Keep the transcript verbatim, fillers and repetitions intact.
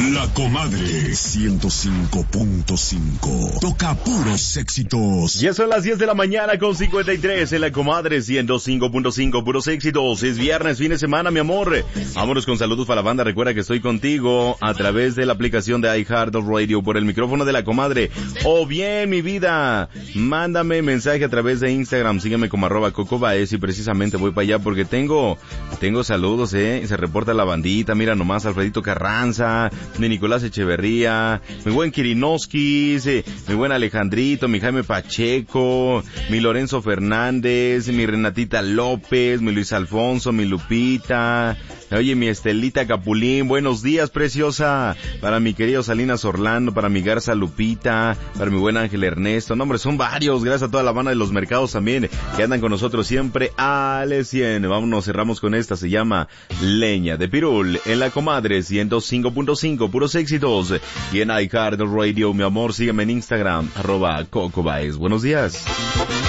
La Comadre ciento cinco punto cinco. Toca puros éxitos. Ya son las diez de la mañana con cincuenta y tres en La Comadre ciento cinco punto cinco. Puros éxitos. Es viernes, fin de semana, mi amor. Vámonos con saludos para la banda. Recuerda que estoy contigo a través de la aplicación de iHeartRadio por el micrófono de La Comadre. O bien, mi vida, mándame mensaje a través de Instagram. Sígueme como arroba Coco Baez y precisamente voy para allá porque tengo, tengo saludos, eh. Se reporta la bandita. Mira nomás, Alfredito Carranza, mi Nicolás Echeverría, mi buen Kirinoskis, eh, mi buen Alejandrito, mi Jaime Pacheco, mi Lorenzo Fernández, mi Renatita López, mi Luis Alfonso, mi Lupita, oye, mi Estelita Capulín, buenos días, preciosa, para mi querido Salinas Orlando, para mi Garza Lupita, para mi buen Ángel Ernesto, no hombre, son varios, gracias a toda la banda de los mercados también, que andan con nosotros siempre al cien. Vámonos, cerramos con esta, se llama Leña de Pirul, en La Comadre ciento cinco punto cinco, puros éxitos, y en iHeartRadio, mi amor, sígueme en Instagram, arroba Coco Baez. Buenos días.